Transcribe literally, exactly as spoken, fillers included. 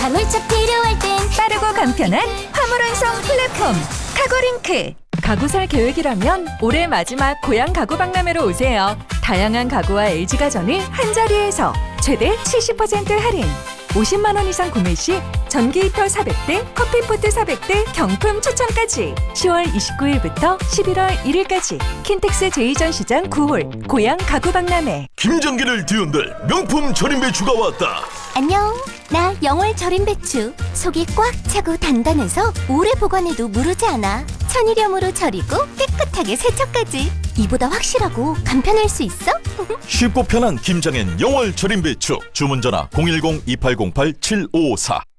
방울차 필요할 땐 빠르고 간편한 화물 완성 플랫폼 카고링크. 가구 살 계획이라면 올해 마지막 고향 가구 박람회로 오세요. 다양한 가구와 엘지가전을 한자리에서 최대 칠십 퍼센트 할인. 오십만 원 이상 구매 시 전기 히터 사백 대, 커피포트 사백 대 경품 추첨까지. 시월 이십구일부터 십일월 일일까지 킨텍스 제이 전시장 구 홀 고향 가구 박람회. 김장기를 뒤흔들 명품 절임 배추가 왔다. 안녕. 나 영월 절임 배추. 속이 꽉 차고 단단해서 오래 보관해도 무르지 않아. 천일염으로 절이고 깨끗하게 세척까지. 이보다 확실하고 간편할 수 있어? 쉽고 편한 김장엔 영월 절임 배추. 주문 전화 공일공 이팔공팔 칠오오사.